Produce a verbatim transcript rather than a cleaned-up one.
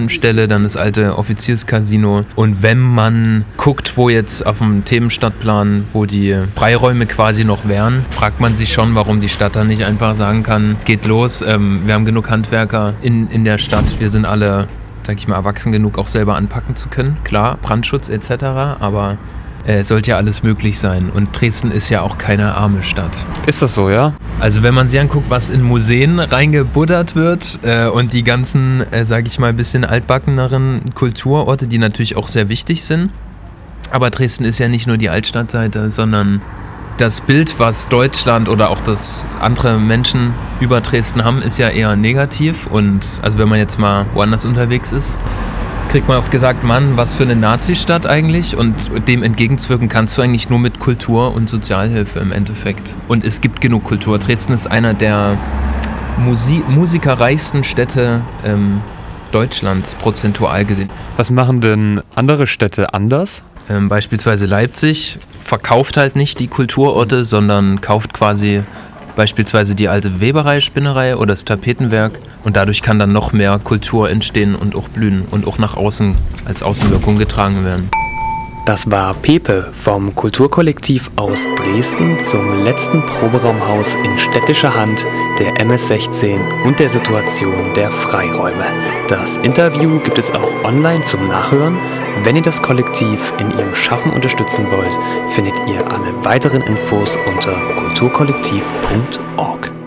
Themenstelle, dann das alte Offizierscasino. Und wenn man guckt, wo jetzt auf dem Themenstadtplan, wo die Freiräume quasi noch wären, fragt man sich schon, warum die Stadt dann nicht einfach sagen kann, geht los, ähm, wir haben genug Handwerker in, in der Stadt, wir sind alle, sag ich mal, erwachsen genug, auch selber anpacken zu können. Klar, Brandschutz et cetera, aber äh, sollte ja alles möglich sein. Und Dresden ist ja auch keine arme Stadt. Ist das so, ja? Also wenn man sich anguckt, was in Museen reingebuddert wird äh, und die ganzen, äh, sag ich mal, ein bisschen altbackeneren Kulturorte, die natürlich auch sehr wichtig sind. Aber Dresden ist ja nicht nur die Altstadtseite, sondern das Bild, was Deutschland oder auch das andere Menschen über Dresden haben, ist ja eher negativ. Und also wenn man jetzt mal woanders unterwegs ist, kriegt man oft gesagt, Mann, was für eine Nazi-Stadt eigentlich, und dem entgegenzuwirken kannst du eigentlich nur mit Kultur und Sozialhilfe im Endeffekt. Und es gibt genug Kultur. Dresden ist einer der Musi- musikerreichsten Städte ähm, Deutschlands, prozentual gesehen. Was machen denn andere Städte anders? Ähm, beispielsweise Leipzig verkauft halt nicht die Kulturorte, sondern kauft quasi beispielsweise die alte Weberei, Spinnerei oder das Tapetenwerk, und dadurch kann dann noch mehr Kultur entstehen und auch blühen und auch nach außen als Außenwirkung getragen werden. Das war Pepe vom Kulturkollektiv aus Dresden zum letzten Proberaumhaus in städtischer Hand, der M S sechzehn und der Situation der Freiräume. Das Interview gibt es auch online zum Nachhören. Wenn ihr das Kollektiv in ihrem Schaffen unterstützen wollt, findet ihr alle weiteren Infos unter kulturkollektiv punkt org.